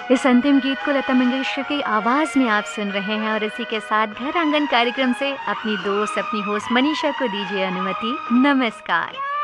इस अंतिम गीत को लता मंगेशकर की आवाज में आप सुन रहे हैं और इसी के साथ घर आंगन कार्यक्रम से अपनी दोस्त, अपनी होस्ट मनीषा को दीजिए अनुमति। नमस्कार।